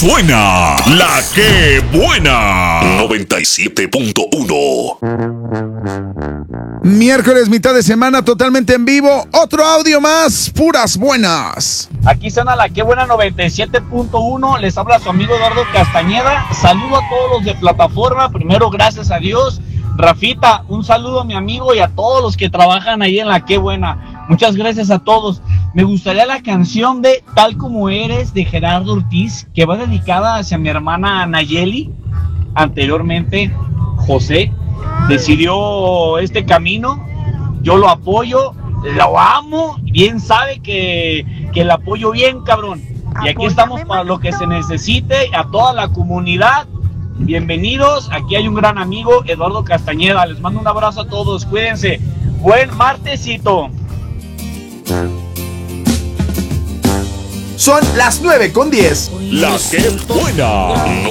suena la que buena. 97.1. Miércoles, mitad de semana, totalmente en vivo. Otro audio más, puras buenas. Aquí suena la que buena 97.1. Les habla su amigo Eduardo Castañeda. Saludo a todos los de plataforma. Primero, gracias a Dios. Rafita, un saludo a mi amigo y a todos los que trabajan ahí en la que buena. Muchas gracias a todos. Me gustaría la canción de Tal Como Eres de Gerardo Ortiz, que va dedicada hacia mi hermana Nayeli. Anteriormente, José decidió este camino. Yo lo apoyo, lo amo. Bien sabe que le apoyo bien, cabrón. Y aquí estamos para lo que se necesite. A toda la comunidad, bienvenidos. Aquí hay un gran amigo, Eduardo Castañeda. Les mando un abrazo a todos. Cuídense. Buen martesito. Son las 9:10. La que buena.